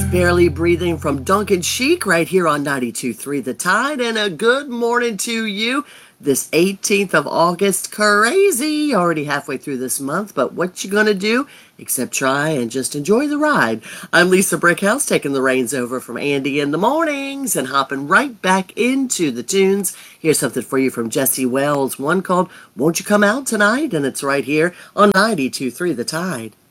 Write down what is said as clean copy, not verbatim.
Barely Breathing from Duncan Sheik right here on 92.3 The Tide, and a good morning to you. This 18th of August, crazy, already halfway through this month, but what you gonna do except try and just enjoy the ride? I'm Lisa Brickhouse, taking the reins over from Andy in the mornings and hopping right back into the tunes. Here's something for you from Jesse Wells, one called Won't You Come Out Tonight, and it's right here on 92.3 The Tide.